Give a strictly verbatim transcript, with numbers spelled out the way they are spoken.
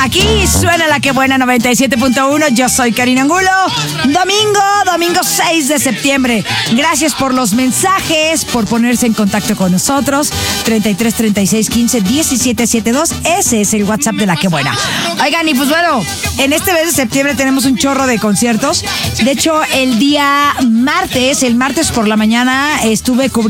Aquí suena La Que Buena noventa y siete punto uno. Yo soy Karina Angulo. Domingo, domingo seis de septiembre. Gracias por los mensajes, por ponerse en contacto con nosotros. treinta y tres, treinta y seis, quince, diecisiete setenta y dos. Ese es el WhatsApp de La Que Buena. Oigan, y pues bueno, en este mes de septiembre tenemos un chorro de conciertos. De hecho, el día martes, el martes por la mañana, estuve cubriendo